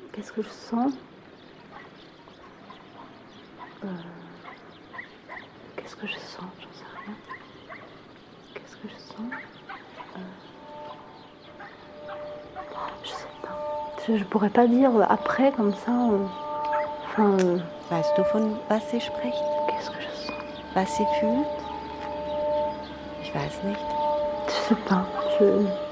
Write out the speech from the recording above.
Qu'est-ce que je sens? Qu'est-ce que je sens? J'en sais rien. Qu'est-ce que je sens? Je sais pas. Je pourrais pas dire après comme ça. Weißt du, von was sie spricht? Qu'est-ce que je sens? Was sie fühlt? Ich weiß nicht. Je sais pas.